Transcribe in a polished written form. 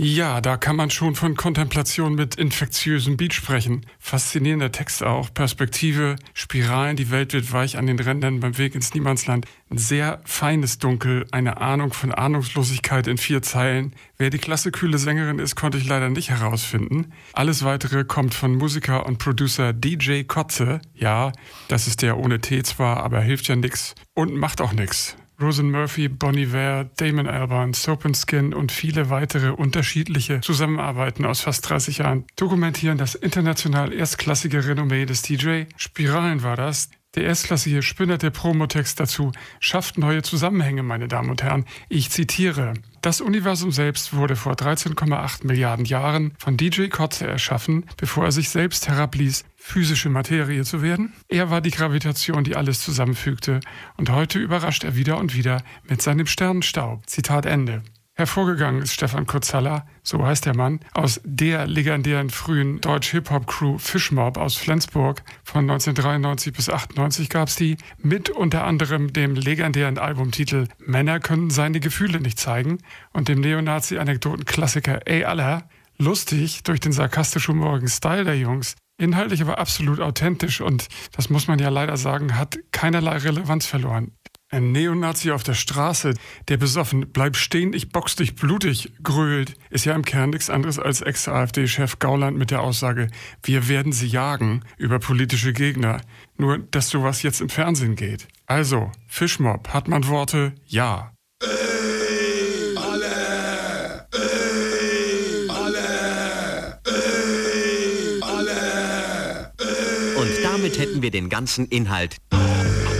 Ja, da kann man schon von Kontemplation mit infektiösem Beat sprechen. Faszinierender Text auch, Perspektive, Spiralen, die Welt wird weich an den Rändern beim Weg ins Niemandsland. Ein sehr feines Dunkel, eine Ahnung von Ahnungslosigkeit in 4 Zeilen. Wer die klasse kühle Sängerin ist, konnte ich leider nicht herausfinden. Alles Weitere kommt von Musiker und Producer DJ Kotze. Ja, das ist der ohne T zwar, aber hilft ja nix und macht auch nix. Roisin Murphy, Bon Iver, Damon Albarn, Soap & Skin und viele weitere unterschiedliche Zusammenarbeiten aus fast 30 Jahren dokumentieren das international erstklassige Renommee des DJ. Spiralen war das. Der erstklassige spinnerte Promotext dazu schafft neue Zusammenhänge, meine Damen und Herren. Ich zitiere: Das Universum selbst wurde vor 13,8 Milliarden Jahren von DJ Kotze erschaffen, bevor er sich selbst herabließ, physische Materie zu werden. Er war die Gravitation, die alles zusammenfügte, und heute überrascht er wieder und wieder mit seinem Sternenstaub. Zitat Ende. Hervorgegangen ist Stefan Kurzalla, so heißt der Mann, aus der legendären frühen Deutsch-Hip-Hop-Crew Fischmob aus Flensburg. Von 1993 bis 1998 gab's die, mit unter anderem dem legendären Albumtitel Männer können seine Gefühle nicht zeigen und dem Neonazi-Anekdoten-Klassiker Ey Allah. Lustig durch den sarkastisch-humorigen Style der Jungs, inhaltlich aber absolut authentisch und, das muss man ja leider sagen, hat keinerlei Relevanz verloren. Ein Neonazi auf der Straße, der besoffen "Bleib stehen, ich box dich blutig" grölt, ist ja im Kern nichts anderes als Ex-AfD-Chef Gauland mit der Aussage "Wir werden sie jagen" über politische Gegner. Nur, dass sowas jetzt im Fernsehen geht. Also, Fischmob, hat man Worte? Ja. Ey, alle! Ey, alle! Ey, alle! Ey. Und damit hätten wir den ganzen Inhalt